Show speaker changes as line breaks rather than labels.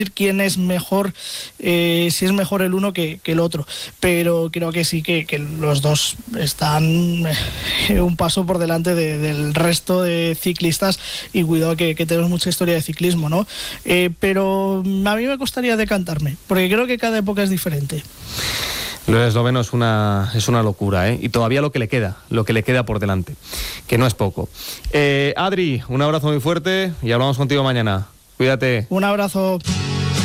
quién es mejor, si es mejor el uno que el otro, pero creo que sí que los dos están un paso por delante del resto de ciclistas, y cuidado que tenemos mucha historia de ciclismo, ¿no? Pero a mí me costaría decantarme, porque creo que cada época es diferente.
Lo esloveno es una locura, ¿eh? Y todavía lo que le queda por delante, que no es poco. Adri, un abrazo muy fuerte y hablamos contigo mañana. Cuídate.
Un abrazo.